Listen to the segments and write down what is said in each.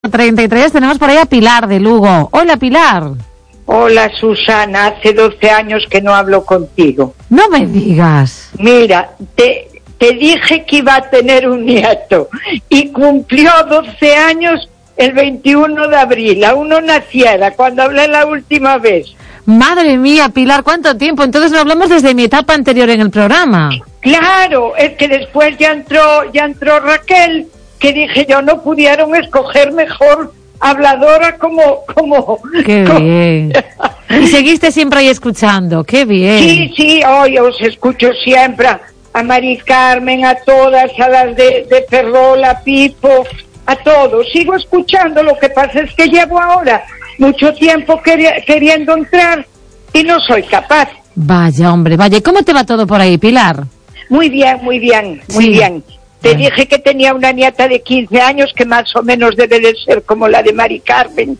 33 tenemos por ahí a Pilar de Lugo. Hola, Pilar. Hola, Susana, hace 12 años que no hablo contigo. No me digas. Mira, te dije que iba a tener un nieto y cumplió 12 años el 21 de abril, aún no naciera, cuando hablé la última vez. Madre mía, Pilar, ¿cuánto tiempo? Entonces no hablamos desde mi etapa anterior en el programa. Claro, es que después ya entró Raquel, que dije yo no pudieron escoger mejor habladora como... Qué bien. Y seguiste siempre ahí escuchando, qué bien. Sí, hoy os escucho siempre a Mari Carmen, a todas, a las de Ferrol, a Pipo, a todos. Sigo escuchando, lo que pasa es que llevo ahora mucho tiempo queriendo entrar y no soy capaz. Vaya, hombre, vaya. ¿Y cómo te va todo por ahí, Pilar? Muy bien. Te dije que tenía una nieta de 15 años que más o menos debe de ser como la de Mari Carmen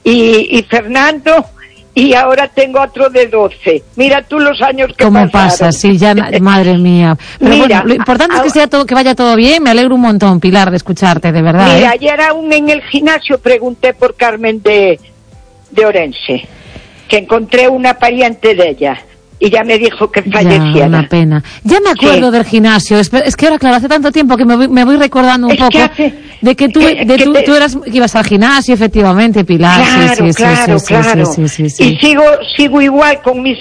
y Fernando, y ahora tengo otro de 12. Mira tú los años que ¿Cómo pasaron. pasa? Sí, ya, madre mía. Pero Mira, bueno, lo importante es que sea todo, que vaya todo bien. Me alegro un montón, Pilar, de escucharte, de verdad. Mira, ayer aún en el gimnasio pregunté por Carmen de Orense, que encontré una pariente de ella. Y ya me dijo que falleciera. Ya, una pena. Ya me acuerdo del gimnasio. Es que ahora, claro, hace tanto tiempo que me voy recordando un poco de que tú ibas al gimnasio, efectivamente, Pilar. Claro. Sí. Y sigo igual con mis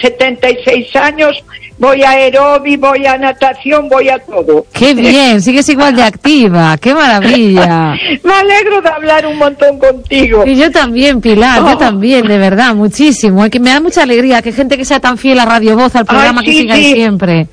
76 años. Voy a aeróbic, voy a natación, voy a todo. ¡Qué bien! Sigues igual de activa. ¡Qué maravilla! Me alegro de hablar un montón contigo. Y yo también, Pilar, yo también, de verdad, muchísimo. Que me da mucha alegría que gente que sea tan fiel a Radio Voz, al programa, que siga ahí siempre.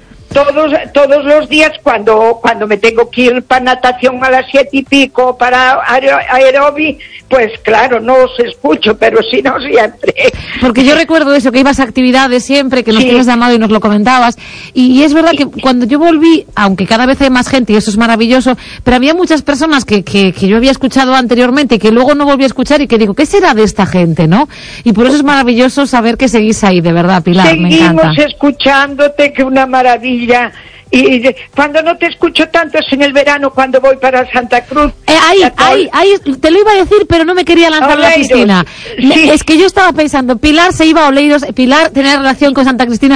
Todos los días cuando me tengo que ir para natación a las 7:00 para aeróbic, pues claro, no os escucho, pero si no siempre. Porque yo recuerdo eso, que ibas a actividades siempre, que nos tienes llamado y nos lo comentabas, y es verdad que cuando yo volví, aunque cada vez hay más gente y eso es maravilloso, pero había muchas personas que yo había escuchado anteriormente y que luego no volví a escuchar y que digo, ¿qué será de esta gente, no? Y por eso es maravilloso saber que seguís ahí, de verdad, Pilar, me encanta. Seguimos escuchándote, que una maravilla. Y cuando no te escucho tanto es en el verano, cuando voy para Santa Cruz. Ahí, te lo iba a decir, pero no me quería lanzar a la piscina. Sí. Es que yo estaba pensando, Pilar se iba a Oleiros, Pilar tenía relación con Santa Cruz,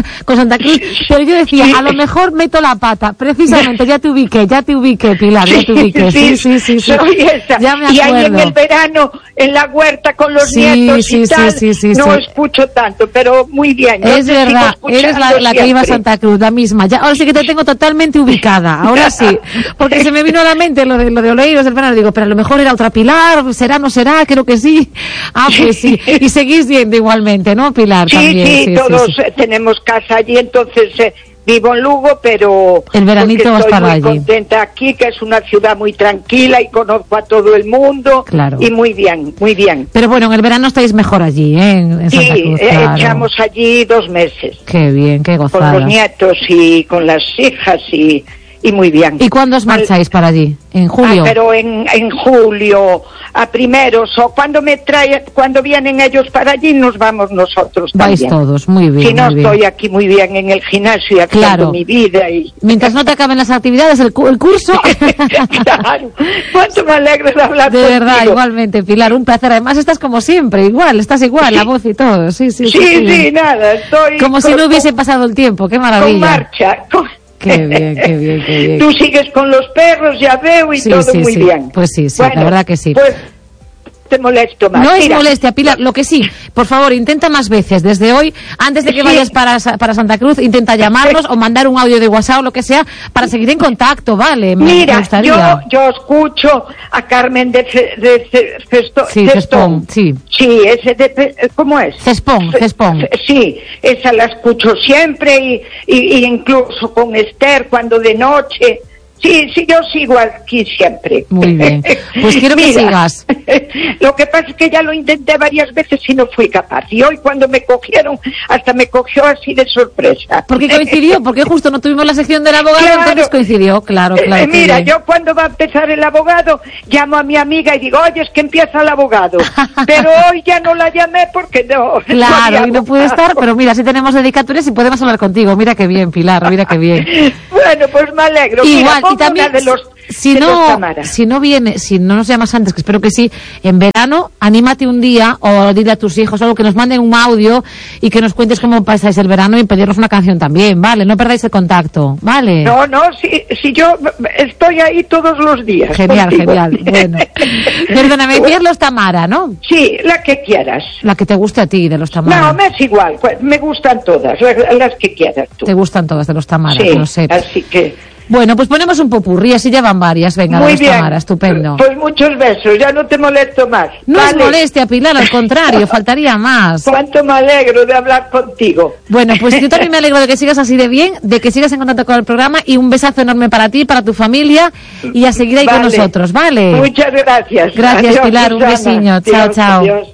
pero yo decía, a lo mejor meto la pata. Precisamente, ya te ubiqué, Pilar, ya te ubiqué. Sí. Soy esa. Ya me acuerdo. Y ahí en el verano, en la huerta con los nietos y tal, no escucho tanto, pero muy bien. Es verdad, eres la que iba a Santa Cruz, la misma. Ya, ahora sí que te tengo totalmente ubicada, ahora sí, porque se me vino a la mente lo de Oleiros del verano, digo, pero a lo mejor era otra Pilar, será, no será, creo que sí. Pues sí, y seguís yendo igualmente, ¿no, Pilar? Sí, todos tenemos casa allí, entonces vivo en Lugo, pero el veranito vas para allí. Estoy muy contenta aquí, que es una ciudad muy tranquila y conozco a todo el mundo. Claro. Y muy bien. Pero bueno, en el verano estáis mejor allí, en Santa Cruz. Sí, echamos allí 2 meses. Qué bien, qué gozada. Con los nietos y con las hijas y muy bien. ¿Y cuándo os marcháis para allí? ¿En julio? Pero en julio, a primeros, o cuando vienen ellos para allí, nos vamos nosotros también. Vais todos, muy bien. Si no, estoy aquí muy bien en el gimnasio y haciendo mi vida. Mientras no te acaben las actividades, el curso. Claro. Cuánto me alegro de hablar de contigo. verdad, igualmente, Pilar, un placer. Además, estás como siempre, estás igual, la voz y todo. Sí, nada, estoy... Como si no hubiese pasado el tiempo, qué maravilla. Con marcha, Qué bien. Tú sigues con los perros, ya veo, y todo muy bien. Pues sí, bueno, la verdad que sí. Pues te molesto más. No es molestia, Pilar, lo que sí, por favor, intenta más veces, desde hoy, antes de que vayas para Santa Cruz, intenta llamarnos o mandar un audio de WhatsApp o lo que sea, para seguir en contacto, ¿vale? Mira, me gustaría. yo escucho a Carmen de Cespón, sí. Sí, ese ¿cómo es? Cespón. Sí, esa la escucho siempre y incluso con Esther cuando de noche. Sí, yo sigo aquí siempre. Muy bien. Pues quiero que sigas. Lo que pasa es que ya lo intenté varias veces y no fui capaz. Y hoy cuando me cogieron, hasta me cogió así de sorpresa. Porque coincidió, porque justo no tuvimos la sección del abogado, entonces coincidió, claro. Mira, yo cuando va a empezar el abogado, llamo a mi amiga y digo, oye, es que empieza el abogado. Pero hoy ya no la llamé porque no. Claro, y no pude estar, pero mira, si tenemos dedicatorias y podemos hablar contigo. Mira qué bien, Pilar, mira qué bien. Bueno, pues me alegro. Igual, mira, y también Si no nos llamas antes, que espero que sí, en verano, anímate un día o dile a tus hijos algo, que nos manden un audio y que nos cuentes cómo pasáis el verano y pedirnos una canción también, ¿vale? No perdáis el contacto, ¿vale? No, si yo estoy ahí todos los días. Genial, contigo. genial. Bueno. Perdóname, decías los Tamara, ¿no? Sí, la que quieras. La que te guste a ti, de los Tamara. No, me es igual, pues, me gustan todas, las que quieras tú. Te gustan todas de los Tamara, sí, que lo sé. Así que... Bueno, pues ponemos un popurrí, así ya van varias, venga, Muy de los bien. Tamara, estupendo. Pues muchos besos, ya no te molesto más. No Vale. es molestia, Pilar, al contrario, faltaría más. Cuánto me alegro de hablar contigo. Bueno, pues yo también me alegro de que sigas así de bien, de que sigas en contacto con el programa, y un besazo enorme para ti, para tu familia, y a seguir ahí con nosotros, ¿vale? Muchas gracias. Gracias, Adiós, Pilar, un Susana. besiño. Chao, Adiós, chao. adiós.